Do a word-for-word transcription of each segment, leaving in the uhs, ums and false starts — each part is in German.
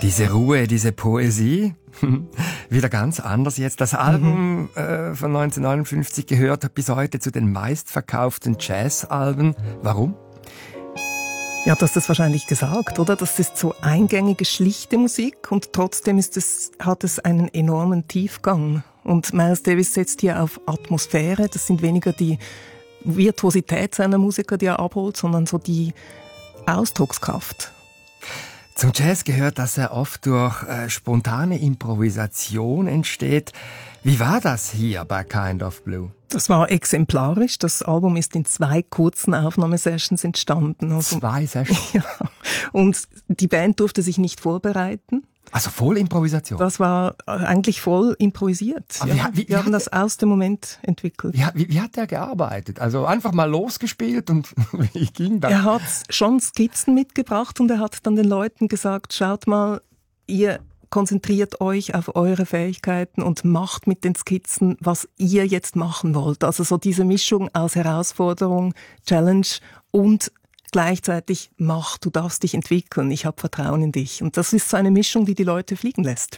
Diese Ruhe, diese Poesie, wieder ganz anders jetzt. Das Album mhm. äh, von neunzehnhundertneunundfünfzig gehört bis heute zu den meistverkauften Jazzalben. Warum? Ja, du hast das wahrscheinlich gesagt, oder? Das ist so eingängige, schlichte Musik und trotzdem ist es, hat es einen enormen Tiefgang. Und Miles Davis setzt hier auf Atmosphäre. Das sind weniger die Virtuosität seiner Musiker, die er abholt, sondern so die Ausdruckskraft. Zum Jazz gehört, dass er oft durch äh, spontane Improvisation entsteht. Wie war das hier bei Kind of Blue? Das war exemplarisch. Das Album ist in zwei kurzen Aufnahmesessions entstanden. Also, zwei Sessions? Ja. Und die Band durfte sich nicht vorbereiten. Also voll Improvisation? Das war eigentlich voll improvisiert. Ja. Wie, wie, Wir wie haben das aus dem Moment entwickelt. Wie, wie, wie hat der gearbeitet? Also einfach mal losgespielt und wie ging das? Er hat schon Skizzen mitgebracht und er hat dann den Leuten gesagt, schaut mal, ihr konzentriert euch auf eure Fähigkeiten und macht mit den Skizzen, was ihr jetzt machen wollt. Also so diese Mischung aus Herausforderung, Challenge und gleichzeitig mach, du darfst dich entwickeln, ich habe Vertrauen in dich. Und das ist so eine Mischung, die die Leute fliegen lässt.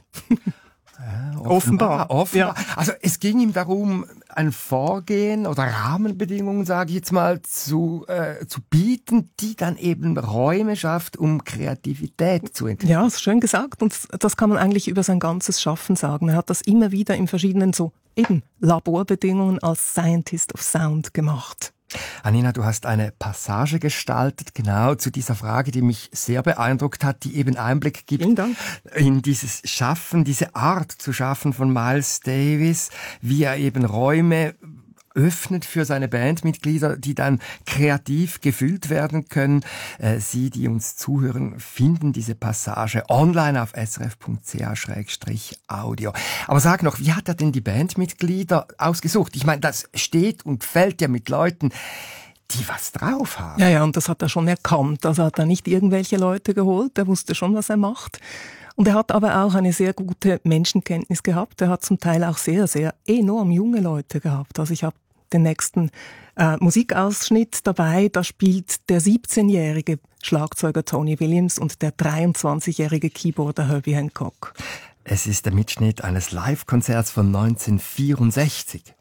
Ja, offenbar, offenbar. offenbar. Ja. Also es ging ihm darum, ein Vorgehen oder Rahmenbedingungen, sage ich jetzt mal, zu, äh, zu bieten, die dann eben Räume schafft, um Kreativität zu entwickeln. Ja, ist schön gesagt und das kann man eigentlich über sein ganzes Schaffen sagen. Er hat das immer wieder in verschiedenen so eben Laborbedingungen als Scientist of Sound gemacht. Anina, du hast eine Passage gestaltet, genau zu dieser Frage, die mich sehr beeindruckt hat, die eben Einblick gibt in dieses Schaffen, diese Art zu schaffen von Miles Davis, wie er eben Räume öffnet für seine Bandmitglieder, die dann kreativ gefüllt werden können. Äh, Sie, die uns zuhören, finden diese Passage online auf s r f punkt c h slash audio. Aber sag noch, wie hat er denn die Bandmitglieder ausgesucht? Ich meine, das steht und fällt ja mit Leuten, die was drauf haben. Ja, ja, und das hat er schon erkannt. Also hat er nicht irgendwelche Leute geholt, er wusste schon, was er macht. Und er hat aber auch eine sehr gute Menschenkenntnis gehabt. Er hat zum Teil auch sehr, sehr enorm junge Leute gehabt. Also ich habe den nächsten äh, Musikausschnitt dabei. Da spielt der siebzehnjährige Schlagzeuger Tony Williams und der dreiundzwanzigjährige Keyboarder Herbie Hancock. Es ist der Mitschnitt eines Live-Konzerts von neunzehnhundertvierundsechzig.